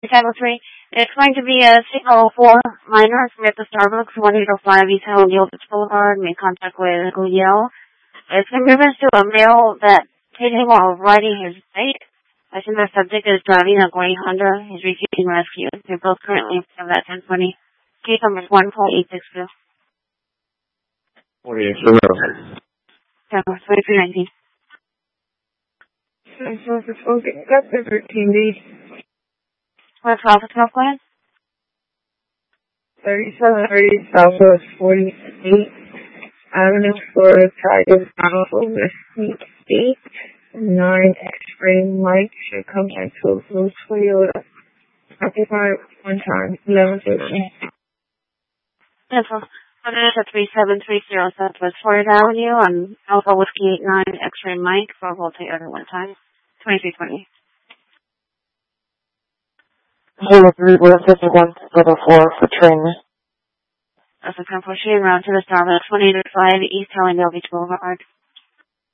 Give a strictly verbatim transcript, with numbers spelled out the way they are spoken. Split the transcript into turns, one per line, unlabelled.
Title three. It's going to be a signal four minor from at the Starbucks, one eight oh five East Highland Beach Boulevard. Make contact with Yale. It's in reference to a male that hit him while riding his bike. I think the subject is driving a gray Honda. He's refusing rescue. They're both currently in that ten twenty. Case number is one four eight six two.
What are you familiar?
twenty-three nineteen.
I'm supposed to smoke it. That's the thirteen days.
What's the office number, plan?
thirty-seven thirty Southwest forty-eight Avenue, Florida, Tigers, Alpha, West State. nine X-ray Mike should come back to a blue Toyota. Occupy one time, eleven thirteen.
Yes, well, it's at three seven three zero Southwest Florida Avenue on Alpha Whiskey eight nine X-ray Mike for Volta Toyota one time, twenty-three twenty.
Zero three one fifty one zero four for train.
That's a ten four shooting around to the Starbucks, one eight oh five East Highland Beach Boulevard.